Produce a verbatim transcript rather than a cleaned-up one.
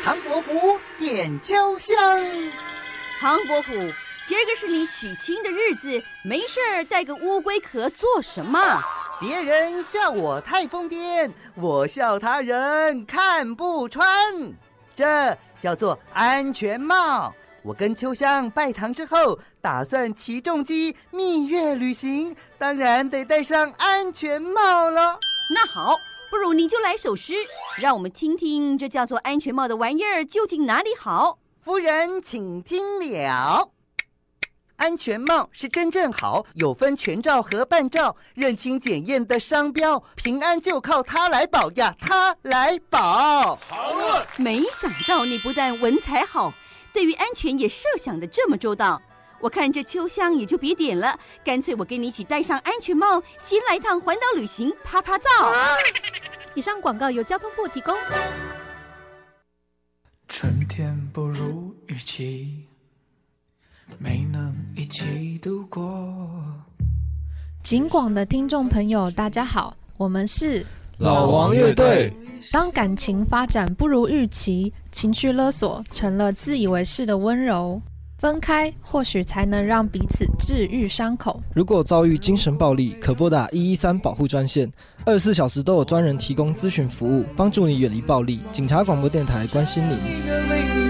唐伯虎点秋香。 唐伯虎，今儿个是你娶亲的日子，没事儿带个乌龟壳做什么？ 别人笑我太疯癫，我笑他人看不穿。这叫做安全帽。我跟秋香拜堂之后，打算骑重机蜜月旅行，当然得戴上安全帽了。 那好，不如你就来首诗，让我们听听这叫做安全帽的玩意儿究竟哪里好。 夫人请听了。安全帽是真正好，有分全罩和半罩，认清检验的商标，平安就靠它来保呀，它来保。 好了， 没想到你不但文采好，对于安全也设想的这么周到。我看这秋香也就别点了，干脆我跟你一起戴上安全帽，先来趟环岛旅行，啪啪照。啊、 以上广告由交通部提供。 春天不如预期，没能一起度过。 警广的听众朋友大家好，我们是老王乐队。 当感情发展不如预期，情绪勒索成了自以为是的温柔，分开或许才能让彼此治愈伤口。 如果遭遇精神暴力，可拨打一一三保护专线，二十四小时都有专人提供咨询服务，帮助你远离暴力。警察广播电台关心你。